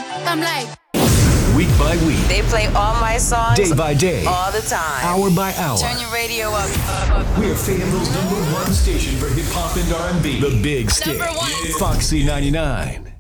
I'm like, Week by week, They play all my songs day by day, all the time. hour by hour. Turn your radio up. We're Fayetteville's #1 station for hip hop and R&B. The Big Stick. Number one. Foxy 99.